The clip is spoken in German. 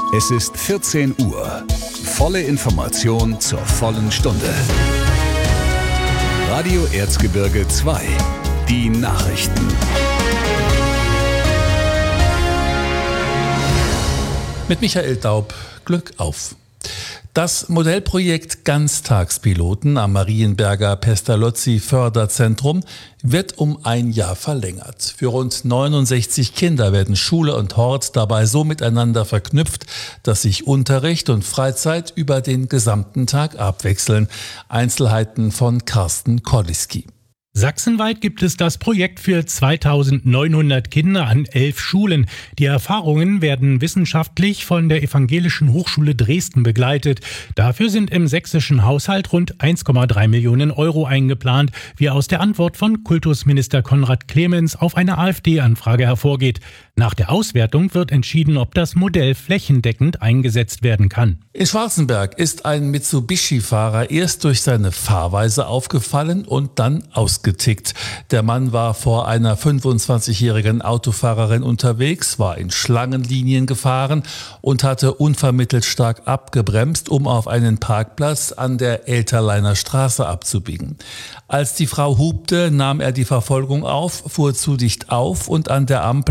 Es ist 14 Uhr. Volle Information zur vollen Stunde. Radio Erzgebirge 2. Die Nachrichten. Mit Michael Daub, Glück auf. Das Modellprojekt Ganztagspiloten am Marienberger Pestalozzi-Förderzentrum wird um ein Jahr verlängert. Für rund 69 Kinder werden Schule und Hort dabei so miteinander verknüpft, dass sich Unterricht und Freizeit über den gesamten Tag abwechseln. Einzelheiten von Carsten Koliski. Sachsenweit gibt es das Projekt für 2900 Kinder an 11 Schulen. Die Erfahrungen werden wissenschaftlich von der Evangelischen Hochschule Dresden begleitet. Dafür sind im sächsischen Haushalt rund 1,3 Millionen Euro eingeplant, wie aus der Antwort von Kultusminister Konrad Clemens auf eine AfD-Anfrage hervorgeht. Nach der Auswertung wird entschieden, ob das Modell flächendeckend eingesetzt werden kann. In Schwarzenberg ist ein Mitsubishi-Fahrer erst durch seine Fahrweise aufgefallen und dann ausgetickt. Der Mann war vor einer 25-jährigen Autofahrerin unterwegs, war in Schlangenlinien gefahren und hatte unvermittelt stark abgebremst, um auf einen Parkplatz an der Elterleiner Straße abzubiegen. Als die Frau hupte, nahm er die Verfolgung auf, fuhr zu dicht auf und an der Ampel